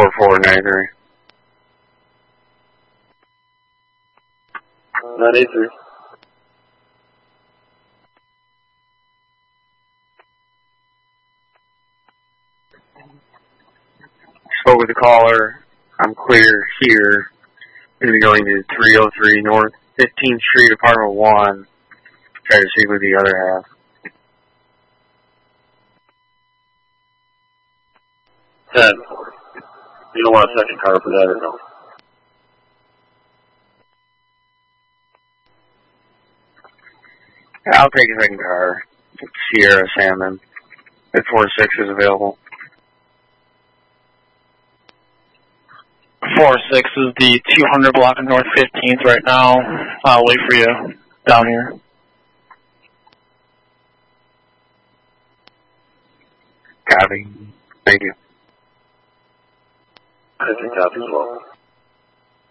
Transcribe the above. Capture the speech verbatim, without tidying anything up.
four four nine three. nine eight three. Spoke with the caller. I'm clear here. Going to be going to three oh three North fifteenth Street, Apartment one. Try to speak with the other half. ten. You don't want a second car for that or no? I'll take a second car. Sierra Salmon. At four six is available. four six is the two hundred block of North fifteenth right now. I'll wait for you down here. Copy. Thank you. I think copy as well.